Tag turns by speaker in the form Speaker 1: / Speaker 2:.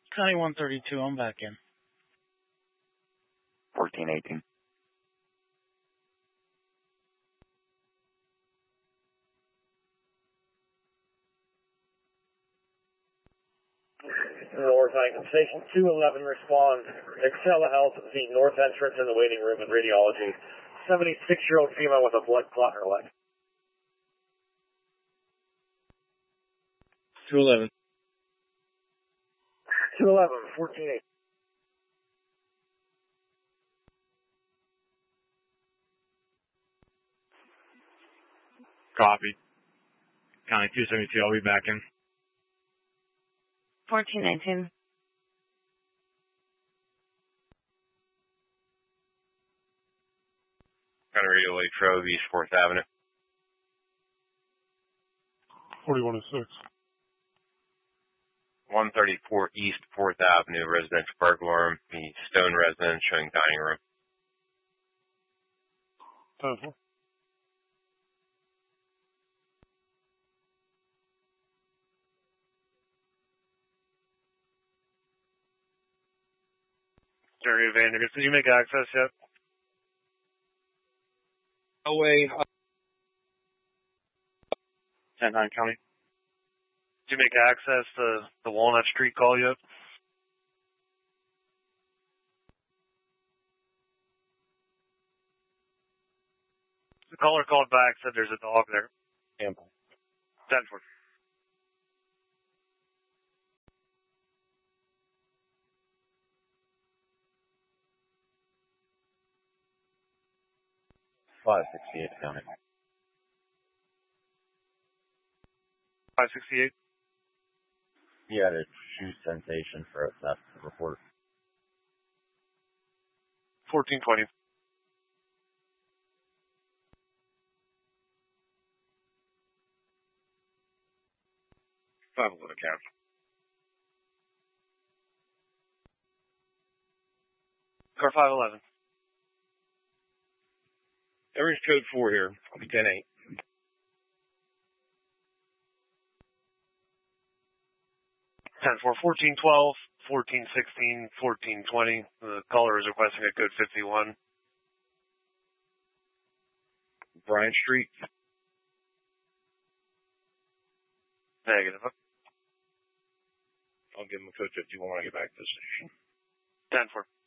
Speaker 1: County 132, I'm back in.
Speaker 2: 1418.
Speaker 3: North Lincoln Station 211, respond. Excella Health, the north entrance in the waiting room in radiology. 76-year-old female with a blood clot in her leg.
Speaker 1: 211.
Speaker 3: 211, 14-8.
Speaker 4: Copy. County 272, I'll be back in.
Speaker 5: 1419.
Speaker 4: County Radio Lake Trove, East 4th Avenue.
Speaker 6: 4106.
Speaker 4: 134 East 4th Avenue, residential burglar, the Stone residence showing dining room.
Speaker 6: 10-4.
Speaker 7: Jerry Vandergrift, did you make access yet?
Speaker 4: Away. 10-9 County.
Speaker 7: Did you make access to the Walnut Street call yet? The caller called back, said there's a dog there.
Speaker 4: Ample.
Speaker 7: 10-4.
Speaker 2: .568 County.
Speaker 7: 568.
Speaker 2: He had a shoe sensation for a theft report.
Speaker 7: 1420.
Speaker 4: 511 County.
Speaker 7: Car 511.
Speaker 4: Everything's code 4 here. I'll be 10-8.
Speaker 7: 10-4, 1412, 1416, 1420. The caller is requesting a code 51.
Speaker 4: Bryant Street.
Speaker 7: Negative.
Speaker 4: I'll give him a code 51 when I get back to the station.
Speaker 7: 10-4.